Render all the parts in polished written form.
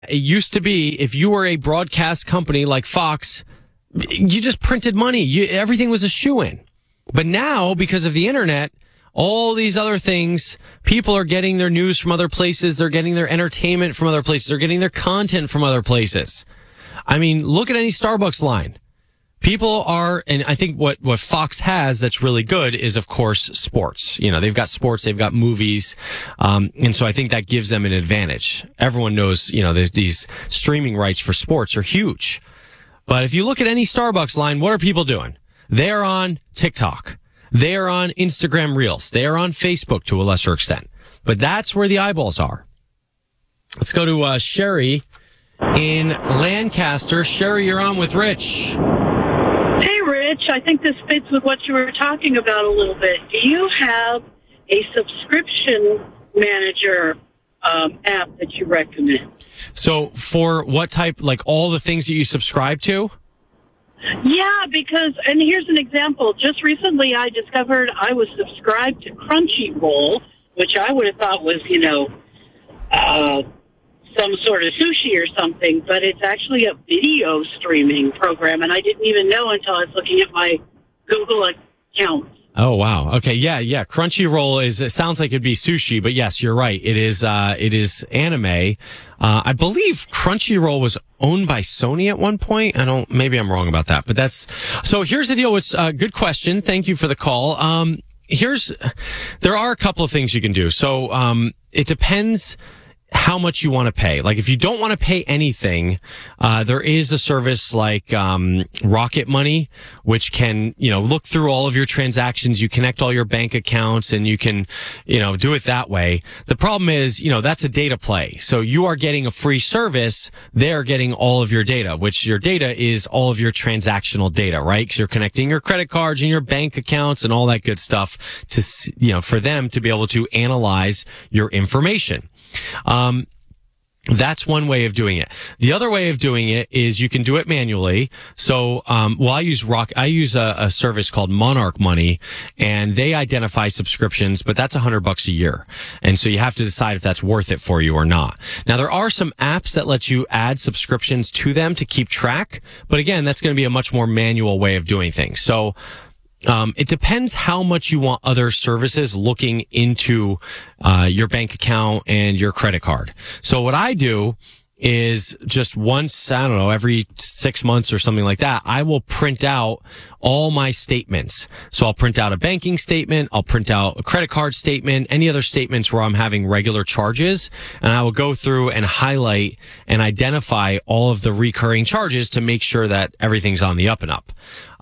It used to be if you were a broadcast company like Fox, you just printed money. Everything was a shoo-in. But now, because of the internet, all these other things, people are getting their news from other places. They're getting their entertainment from other places. They're getting their content from other places. I mean, look at any Starbucks line. People are, and I think what Fox has that's really good is, of course, sports. You know, they've got sports, they've got movies. And so I think that gives them an advantage. Everyone knows, you know, these streaming rights for sports are huge. But if you look at any Starbucks line, what are people doing? They're on TikTok. They are on Instagram Reels. They are on Facebook to a lesser extent. But that's where the eyeballs are. Let's go to Sherry in Lancaster. Sherry, you're on with Rich. Hey, Rich. I think this fits with what you were talking about a little bit. Do you have a subscription manager app that you recommend? So for what type, like all the things that you subscribe to? Yeah, because, and here's an example. Just recently I discovered I was subscribed to Crunchyroll, which I would have thought was, you know, some sort of sushi or something, but it's actually a video streaming program, and I didn't even know until I was looking at my Google account. Oh, wow. Okay. Yeah. Crunchyroll it sounds like it'd be sushi, but yes, you're right. It is anime. I believe Crunchyroll was owned by Sony at one point. Maybe I'm wrong about that, but here's the deal. It's a good question. Thank you for the call. There are a couple of things you can do. So, it depends how much you want to pay. Like if you don't want to pay anything, there is a service like Rocket Money, which can, you know, look through all of your transactions. You connect all your bank accounts and you can, you know, do it that way. The problem is, you know, that's a data play. So you are getting a free service. They're getting all of your data, which your data is all of your transactional data, right? Because you're connecting your credit cards and your bank accounts and all that good stuff to, you know, for them to be able to analyze your information. That's one way of doing it. The other way of doing it is you can do it manually. So, I use a service called Monarch Money, and they identify subscriptions, but that's $100 a year. And so you have to decide if that's worth it for you or not. Now, there are some apps that let you add subscriptions to them to keep track, but again, that's going to be a much more manual way of doing things. So, it depends how much you want other services looking into your bank account and your credit card. So what I do is just once, I don't know, every 6 months or something like that, I will print out all my statements. So I'll print out a banking statement, I'll print out a credit card statement, any other statements where I'm having regular charges, and I will go through and highlight and identify all of the recurring charges to make sure that everything's on the up and up.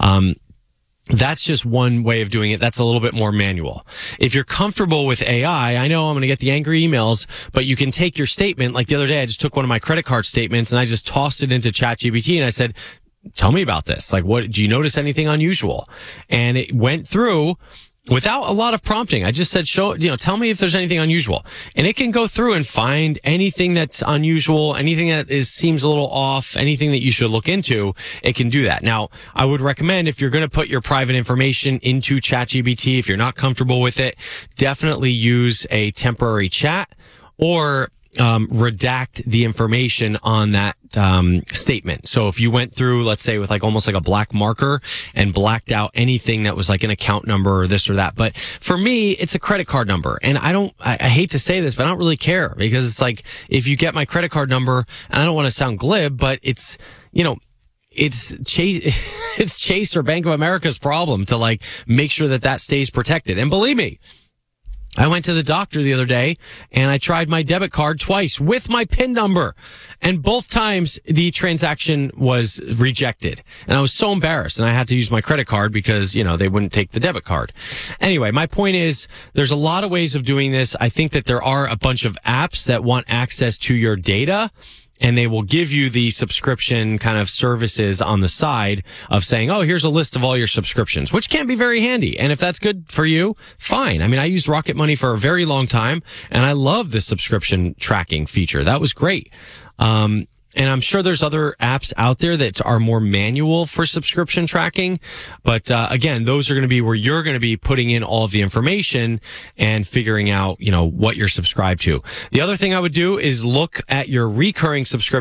That's just one way of doing it. That's a little bit more manual. If you're comfortable with AI, I know I'm going to get the angry emails, but you can take your statement. Like the other day, I just took one of my credit card statements and I just tossed it into ChatGPT and I said, tell me about this. Like, what, do you notice anything unusual? And it went through without a lot of prompting. I just said, tell me if there's anything unusual. And it can go through and find anything that's unusual, anything that seems a little off, anything that you should look into. It can do that. Now, I would recommend if you're going to put your private information into ChatGPT, if you're not comfortable with it, definitely use a temporary chat or redact the information on that statement. So if you went through, let's say, with like almost like a black marker and blacked out anything that was like an account number or this or that. But for me, it's a credit card number. And I hate to say this, but I don't really care because it's like, if you get my credit card number, and I don't want to sound glib, but it's, you know, it's Chase or Bank of America's problem to like make sure that stays protected. And believe me, I went to the doctor the other day and I tried my debit card twice with my PIN number. And both times the transaction was rejected. And I was so embarrassed and I had to use my credit card because, you know, they wouldn't take the debit card. Anyway, my point is there's a lot of ways of doing this. I think that there are a bunch of apps that want access to your data, and they will give you the subscription kind of services on the side of saying, oh, here's a list of all your subscriptions, which can be very handy. And if that's good for you, fine. I mean, I used Rocket Money for a very long time, and I love the subscription tracking feature. That was great. And I'm sure there's other apps out there that are more manual for subscription tracking. But, again, those are going to be where you're going to be putting in all of the information and figuring out, what you're subscribed to. The other thing I would do is look at your recurring subscription